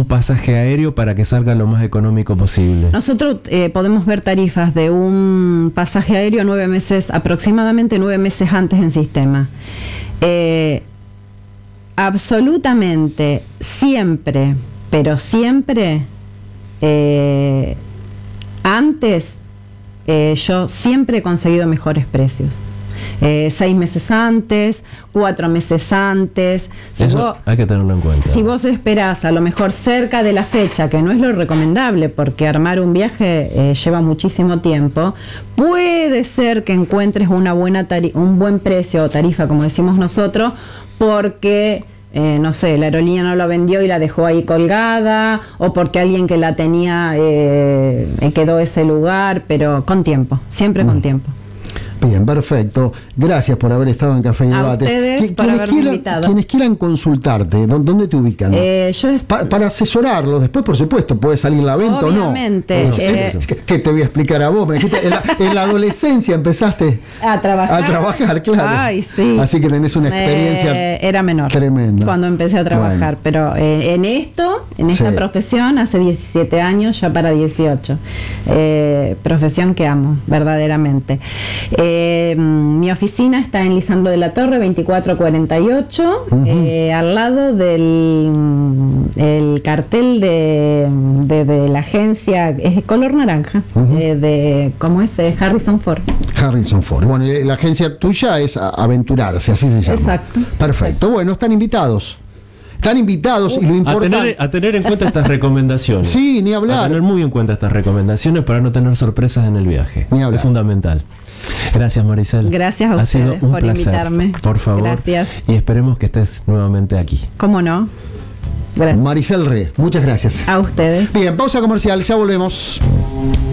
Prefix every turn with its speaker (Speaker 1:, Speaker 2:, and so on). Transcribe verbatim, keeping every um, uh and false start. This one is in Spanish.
Speaker 1: un pasaje aéreo para que salga lo más económico posible?
Speaker 2: Nosotros eh, podemos ver tarifas de un pasaje aéreo nueve meses, aproximadamente nueve meses antes en sistema. Eh, absolutamente, siempre, pero siempre, eh, antes, eh, yo siempre he conseguido mejores precios. Eh, seis meses antes, cuatro meses antes. Si
Speaker 1: Eso
Speaker 2: vos,
Speaker 1: hay que tenerlo en cuenta.
Speaker 2: Si vos esperás a lo mejor cerca de la fecha, que no es lo recomendable, porque armar un viaje eh, lleva muchísimo tiempo, puede ser que encuentres una buena tari- un buen precio o tarifa, como decimos nosotros, porque... Eh, no sé, la aerolínea no lo vendió y la dejó ahí colgada, o porque alguien que la tenía eh, quedó ese lugar, pero con tiempo, siempre mm. con tiempo.
Speaker 3: Bien, perfecto. Gracias por haber estado en Café y
Speaker 2: a
Speaker 3: Debates.
Speaker 2: ustedes por
Speaker 3: quienes,
Speaker 2: haberme
Speaker 3: quieran,
Speaker 2: invitado.
Speaker 3: quienes quieran consultarte, ¿dónde te ubican?
Speaker 2: Eh, yo est-
Speaker 3: pa para asesorarlos, después por supuesto puede salir la venta
Speaker 2: Obviamente,
Speaker 3: o no. Obviamente.
Speaker 2: Eh,
Speaker 3: ¿Qué, ¿Qué te voy a explicar a vos? Me dijiste, en, la, en la adolescencia empezaste
Speaker 2: a trabajar.
Speaker 3: A trabajar, claro.
Speaker 2: Ay, sí.
Speaker 3: Así que tenés una experiencia
Speaker 2: eh, era menor
Speaker 3: tremenda
Speaker 2: cuando empecé a trabajar, bueno. pero eh, en esto, en esta sí. profesión, hace diecisiete años, ya para dieciocho. Eh, profesión que amo, verdaderamente. Eh, mi oficina está en Lisandro de la Torre, veinticuatro cuarenta y ocho, uh-huh. eh, al lado del el cartel de, de, de la agencia, es color naranja, uh-huh. eh, de ¿cómo es? Eh, Harrison Ford.
Speaker 3: Harrison Ford. Bueno, la agencia tuya es Aventurarse, así se llama.
Speaker 2: Exacto.
Speaker 3: Perfecto. Exacto. Bueno, están invitados. Están invitados uh, y lo importante...
Speaker 1: A tener, a tener en cuenta estas recomendaciones.
Speaker 3: Sí, ni hablar.
Speaker 1: A tener muy en cuenta estas recomendaciones para no tener sorpresas en el viaje.
Speaker 3: Ni hablar.
Speaker 1: Es fundamental. Gracias, Maricel.
Speaker 2: Gracias a
Speaker 1: ha
Speaker 2: ustedes
Speaker 1: sido un
Speaker 2: por
Speaker 1: placer.
Speaker 2: invitarme.
Speaker 1: Por favor.
Speaker 2: Gracias.
Speaker 1: Y esperemos que estés nuevamente aquí.
Speaker 2: ¿Cómo no?
Speaker 3: Gracias. Maricel Re, muchas gracias.
Speaker 2: A ustedes.
Speaker 3: Bien, pausa comercial, ya volvemos.